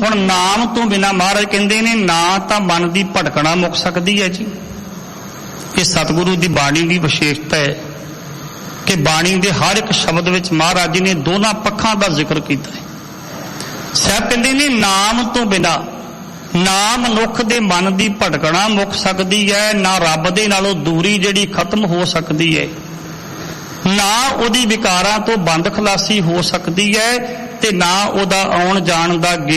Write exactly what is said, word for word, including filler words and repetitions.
ਹੁਣ ਨਾਮ ਤੋਂ ਬਿਨਾਂ ਮਹਾਰਾਜ ਕਹਿੰਦੇ ਨੇ ਨਾ ਤਾਂ ਮਨ ਦੀ ਭਟਕਣਾ ਮੁੱਕ ਸਕਦੀ ਹੈ ਜੀ। ਇਹ ਸਤਿਗੁਰੂ ਦੀ ਬਾਣੀ ਦੀ ਵਿਸ਼ੇਸ਼ਤਾ ਹੈ ਕਿ ਬਾਣੀ ਦੇ ਹਰ ਇੱਕ ਸ਼ਬਦ ਵਿੱਚ ਮਹਾਰਾਜ ਜੀ ਨੇ ਦੋਨਾਂ ਪੱਖਾਂ ਦਾ ਜ਼ਿਕਰ ਕੀਤਾ ਹੈ। ਸਾਹਿਬ ਕਹਿੰਦੇ ਨੇ ਨਾਮ ਤੋਂ ਬਿਨਾਂ ਨਾ ਮਨੁੱਖ ਦੇ ਮਨ ਦੀ ਭਟਕਣਾ ਮੁੱਕ ਸਕਦੀ ਹੈ, ਨਾ ਰੱਬ ਦੇ ਨਾਲੋਂ ਦੂਰੀ ਜਿਹੜੀ ਖਤਮ ਹੋ ਸਕਦੀ ਹੈ, ਨਾ ਉਹਦੀ ਵਿਕਾਰਾਂ ਤੋਂ ਬੰਦ ਖਲਾਸੀ ਹੋ ਸਕਦੀ ਹੈ, ਤੇ ਨਾ ਉਹਦਾ ਆਉਣ ਜਾਣ ਦਾ